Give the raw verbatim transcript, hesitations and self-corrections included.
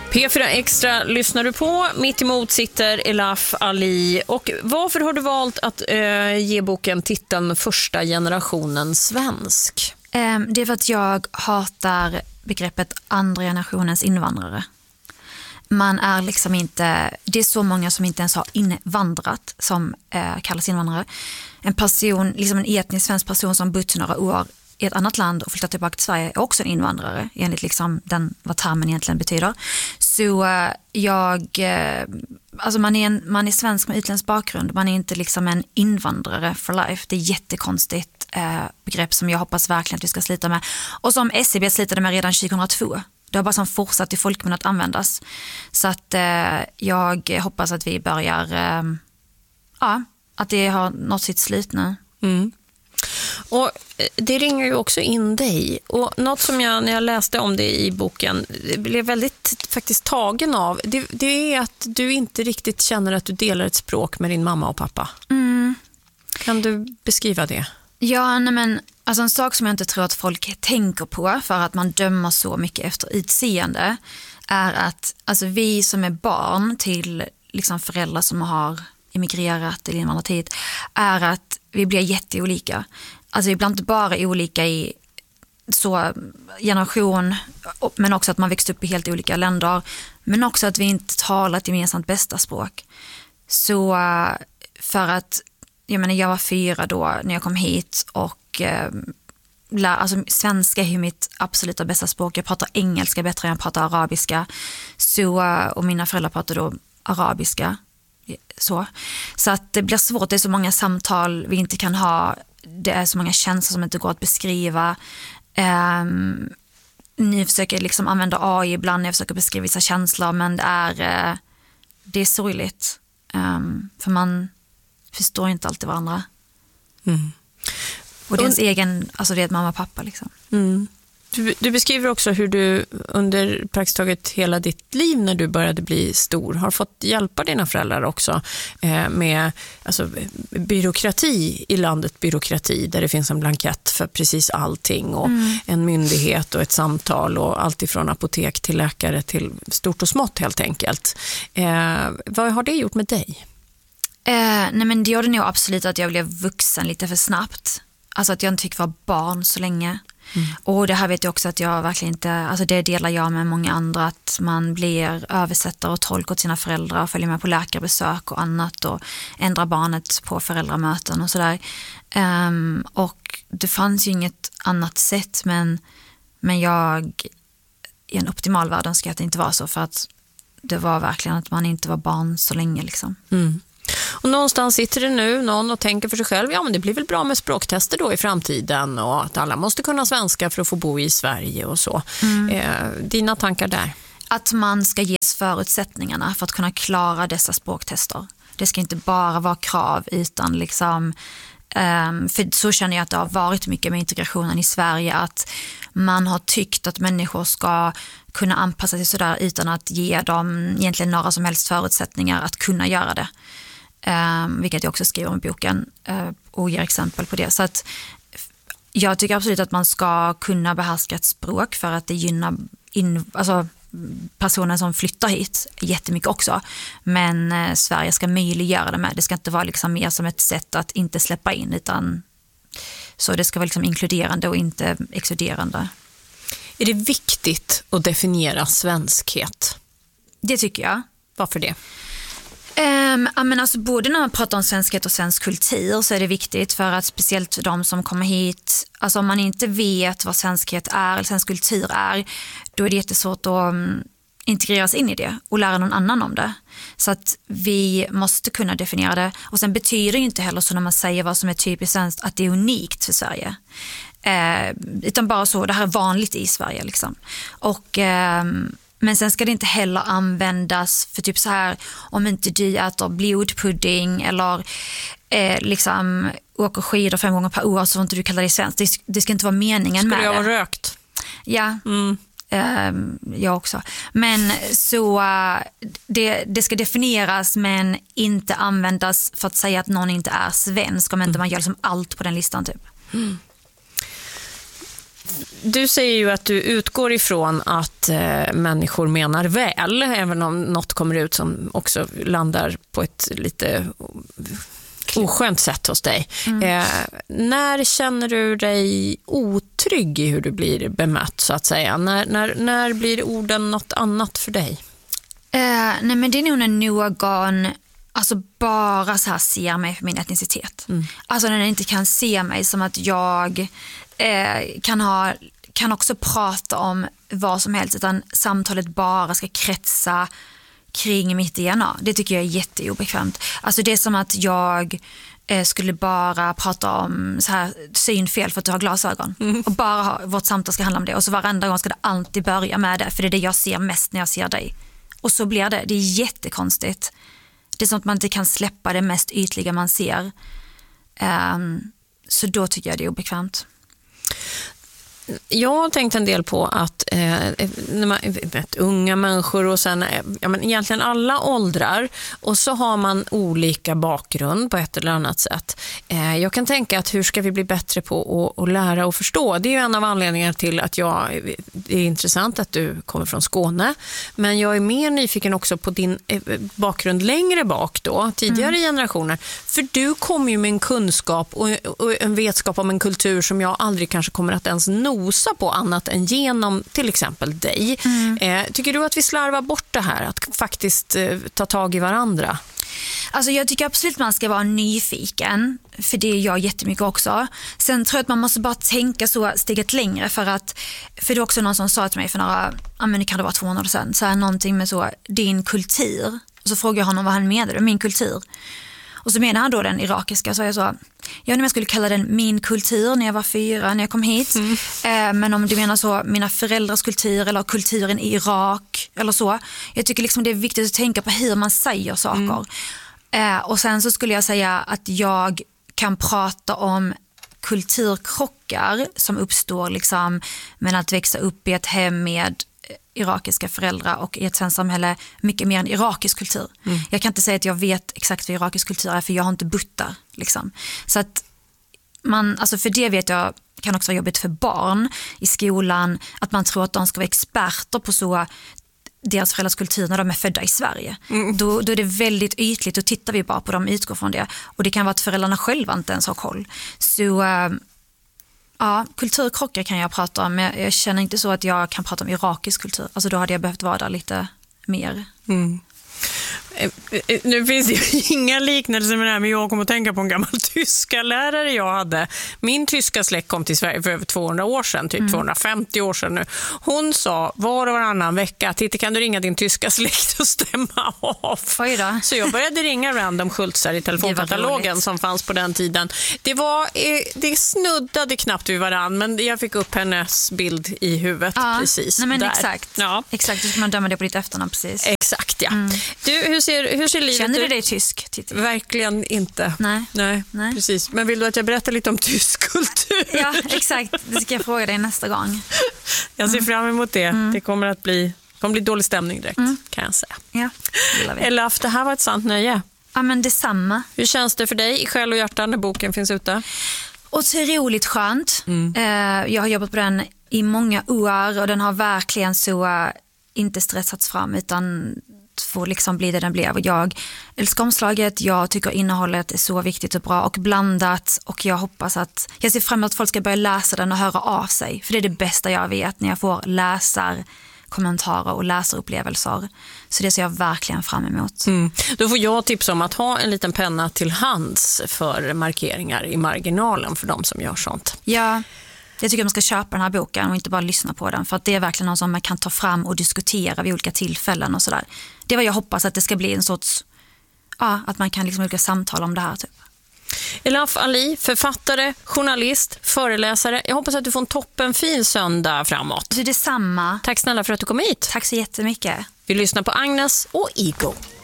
P fyra Extra lyssnar du på. Mitt emot sitter Elaf Ali. Och varför har du valt att äh, ge boken titeln Första generationen svensk? Um, det är för att jag hatar begreppet andra generationens invandrare. Man är liksom inte, det är så många som inte ens har invandrat som eh, kallas invandrare. En person, liksom en etnisk svensk person som bott några år i ett annat land och flyttat tillbaka till Sverige är också en invandrare enligt liksom den, vad termen egentligen betyder. Så eh, jag, eh, alltså man är, en, man är svensk med utländsk bakgrund, man är inte liksom en invandrare for life. Det är jättekonstigt eh, begrepp som jag hoppas verkligen att vi ska slita med. Och som S C B slitade med redan tjugohundratvå. Det har bara som fortsatt i folkmun att användas. Så att eh, jag hoppas att vi börjar, eh, ja, att det har nått sitt slut nu. Mm. Och det ringer ju också in dig. Och något som jag, när jag läste om det i boken, blev väldigt faktiskt tagen av, det, det är att du inte riktigt känner att du delar ett språk med din mamma och pappa. Mm. Kan du beskriva det? Ja, nej men alltså en sak som jag inte tror att folk tänker på för att man dömer så mycket efter utseende är att alltså vi som är barn till liksom föräldrar som har emigrerat eller invandrat hit är att vi blir jätteolika. Alltså vi blir inte bara olika i så generation men också att man växt upp i helt olika länder men också att vi inte talar ett gemensamt bästa språk. Så för att jag menar jag var fyra då när jag kom hit och eh, lär, alltså, svenska är ju mitt absoluta bästa språk. Jag pratar engelska bättre än jag pratar arabiska. Så, och mina föräldrar pratar då arabiska. Så. så att det blir svårt, det är så många samtal vi inte kan ha. Det är så många känslor som inte går att beskriva. Um, ni försöker liksom använda A I ibland när jag försöker beskriva vissa känslor men det är, uh, det är sorgligt. Um, för man förstår inte alltid varandra. Mm. Och det är ens och, egen, alltså det är ett mamma och pappa liksom. Mm. Du, du beskriver också hur du under praktiskt taget hela ditt liv när du började bli stor har fått hjälpa dina föräldrar också eh, med alltså, byråkrati i landet, byråkrati där det finns en blankett för precis allting och mm. en myndighet och ett samtal och allt ifrån apotek till läkare till stort och smått helt enkelt. Eh, vad har det gjort med dig? Eh, nej men det gjorde nog absolut att jag blev vuxen lite för snabbt. Alltså att jag inte fick vara barn så länge. Mm. Och det här vet jag också att jag verkligen inte, alltså det delar jag med många andra, att man blir översättare och tolk åt sina föräldrar och följer med på läkarbesök och annat och ändrar barnet på föräldramöten och sådär. Um, och det fanns ju inget annat sätt men, men jag i en optimal värld önskar att det inte var så för att det var verkligen att man inte var barn så länge liksom. Mm. Och någonstans sitter det nu någon och tänker för sig själv, ja men det blir väl bra med språktester då i framtiden och att alla måste kunna svenska för att få bo i Sverige och så. Mm. Eh, dina tankar där? Att man ska ges förutsättningarna för att kunna klara dessa språktester. Det ska inte bara vara krav utan liksom, um, för så känner jag att det har varit mycket med integrationen i Sverige att man har tyckt att människor ska kunna anpassa sig sådär utan att ge dem egentligen några som helst förutsättningar att kunna göra det. Um, vilket jag också skriver om i boken uh, och ger exempel på det. Så att jag tycker absolut att man ska kunna behärska ett språk för att det gynnar in, alltså, personer som flyttar hit jättemycket också. Men uh, Sverige ska möjliggöra det med. Det ska inte vara liksom mer som ett sätt att inte släppa in utan så det ska vara liksom inkluderande och inte exkluderande. Är det viktigt att definiera svenskhet? Det tycker jag. Varför det? Um, men alltså, både när man pratar om svenskhet och svensk kultur så är det viktigt för att speciellt de som kommer hit, alltså om man inte vet vad svenskhet är eller svensk kultur är, då är det jättesvårt att um, integreras in i det och lära någon annan om det. Så att vi måste kunna definiera det. Och sen betyder det inte heller så när man säger vad som är typiskt svenskt att det är unikt för Sverige. Uh, utan bara så, det här är vanligt i Sverige liksom. Och um, men sen ska det inte heller användas för typ så här om inte du äter blodpudding eller eh, liksom åker skidor fem gånger per år så får inte du kalla det svenskt. Det, det ska inte vara meningen skulle med det. Skulle jag vara rökt? Ja, mm. eh, jag också. Men så det, det ska definieras men inte användas för att säga att någon inte är svensk om inte mm. man gör liksom allt på den listan typ. Mm. Du säger ju att du utgår ifrån att eh, människor menar väl, även om något kommer ut som också landar på ett lite oskönt sätt hos dig. Mm. Eh, när känner du dig otrygg i hur du blir bemött, så att säga? När, när, när blir orden något annat för dig? Eh, nej men det är nog när någon alltså bara så här ser mig för min etnicitet. Mm. Alltså när den inte kan se mig som att jag eh, kan ha kan också prata om vad som helst, utan samtalet bara ska kretsa kring mitt D N A. Det tycker jag är jätteobekvämt. Alltså det är som att jag eh, skulle bara prata om så här synfel för att du har glasögon. Mm. Och bara ha, vårt samtal ska handla om det. Och så varenda gång ska det alltid börja med det, för det är det jag ser mest när jag ser dig. Och så blir det. Det är jättekonstigt. Det är som att man inte kan släppa det mest ytliga man ser. Um, så då tycker jag det är obekvämt. Jag har tänkt en del på att eh, när man, vet, unga människor och sen ja, men egentligen alla åldrar, och så har man olika bakgrund på ett eller annat sätt. Eh, jag kan tänka att hur ska vi bli bättre på att, att lära och förstå? Det är ju en av anledningarna till att jag, det är intressant att du kommer från Skåne, men jag är mer nyfiken också på din eh, bakgrund längre bak då, tidigare mm. generationer. För du kommer ju med en kunskap och, och en vetskap om en kultur som jag aldrig kanske kommer att ens nå på annat än genom till exempel dig. Mm. Eh, tycker du att vi slarvar bort det här, att faktiskt eh, ta tag i varandra? Alltså jag tycker absolut man ska vara nyfiken, för det är jag jättemycket också. Sen tror jag att man måste bara tänka så steget längre, för att för det är också någon som sa till mig för några, ja men det kan det vara två månader sedan, så här någonting med så, din kultur. Och så frågade jag honom vad han menade, min kultur. Och så menar han då den irakiska, så jag så, jag om jag skulle kalla den min kultur när jag var fyra, när jag kom hit. Mm. Eh, men om du menar så, mina föräldrars kultur eller kulturen i Irak eller så. Jag tycker liksom det är viktigt att tänka på hur man säger saker. Mm. Eh, och sen så skulle jag säga att jag kan prata om kulturkrockar som uppstår liksom med att växa upp i ett hem med irakiska föräldrar och i ett svenskt samhälle mycket mer än irakisk kultur. Mm. Jag kan inte säga att jag vet exakt vad irakisk kultur är, för jag har inte bott där. Liksom. Så att man, alltså för det vet jag kan också vara jobbigt för barn i skolan, att man tror att de ska vara experter på så deras föräldrars kultur när de är födda i Sverige. Mm. Då, då är det väldigt ytligt, och tittar vi bara på dem, utgår från det. Och det kan vara att föräldrarna själva inte ens har koll. Så ja, kulturkrockar kan jag prata om, men jag känner inte så att jag kan prata om irakisk kultur. Alltså då hade jag behövt vara där lite mer. Mm. Nu finns det ju inga liknelser med det här, men jag kommer att tänka på en gammal tyska lärare jag hade. Min tyska släkt kom till Sverige för över tvåhundra år sedan, typ mm. tvåhundrafemtio år sedan nu. Hon sa var och varannan vecka, Titta, kan du ringa din tyska släkt och stämma av? Så jag började ringa random Schultzar i telefonkatalogen som fanns på den tiden. Det var, det snuddade knappt vid varann, men jag fick upp hennes bild i huvudet ja, precis nej men där. Exakt, ja. Exakt, då ska man döma det på ditt efternamn precis. Exakt, ja. Mm. Du, hur ser, hur ser livet Känner du ut? dig tysk? Titta. Verkligen inte. Nej. Nej. Nej, precis. Men vill du att jag berättar lite om tysk kultur? Ja, exakt. Det ska jag fråga dig nästa gång. Jag ser mm. fram emot det. Mm. Det kommer att bli, kommer bli dålig stämning direkt, mm. kan jag säga. Ja, Elaf, det här var ett sant nöje. Ja, men detsamma. Hur känns det för dig i själ och hjärta när boken finns ute? Otroligt skönt. Mm. Jag har jobbat på den i många år och den har verkligen så inte stressats fram, utan får liksom bli det den blev. Jag älskar omslaget, jag tycker innehållet är så viktigt och bra och blandat, och jag hoppas att jag ser fram emot att folk ska börja läsa den och höra av sig, för det är det bästa jag vet, när jag får läsar kommentarer och läsarupplevelser. Så det ser jag verkligen fram emot. Mm. Då får jag tipsa om att ha en liten penna till hands för markeringar i marginalen för de som gör sånt. Ja, jag tycker att man ska köpa den här boken och inte bara lyssna på den, för att det är verkligen något som man kan ta fram och diskutera vid olika tillfällen och sådär. Det är vad jag hoppas, att det ska bli en sorts, ja, att man kan liksom olika samtal om det här typ. Elaf Ali, författare, journalist, föreläsare. Jag hoppas att du får en toppenfin söndag framåt. Det är detsamma. Tack snälla för att du kom hit. Tack så jättemycket. Vi lyssnar på Agnes och Ego.